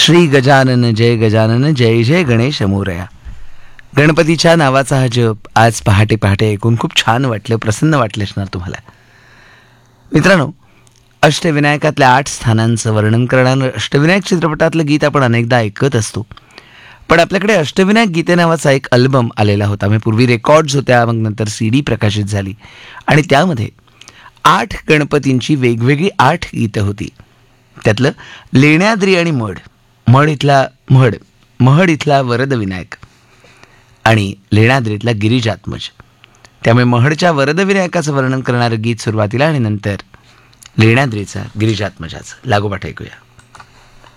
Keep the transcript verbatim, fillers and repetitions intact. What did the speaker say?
श्री गजानन जय गजानन जय जय गणेश मोरया. गणपतीच्या नावाचा हा जप आज पहाटे पहाटे ऐकून खूप छान वाटलं, प्रसन्न वाटले असणार तुम्हाला. मित्रांनो, अष्टविनायकातल्या आठ स्थानांचं वर्णन करणारं अष्टविनायक चित्रपटातलं गीत आपण अनेकदा ऐकत असतो. पण आपल्याकडे अष्टविनायक गीते नावाचा एक अल्बम आलेला होता. मी पूर्वी रेकॉर्ड्स होत्या, मग नंतर सी डी प्रकाशित झाली आणि त्यामध्ये आठ गणपतींची वेगवेगळी आठ गीतं होती. त्यातलं लेण्याद्री आणि मढ, मढ इथला मढ महड इथला वरदविनायक आणि लेण्याद्रीतला गिरिजात्मज. त्यामुळे महडच्या वरदविनायकाचं वर्णन करणारं गीत सुरुवातीला आणि नंतर लेण्याद्रीचा गिरिजात्मजाचं लागोपाठ ऐकूया.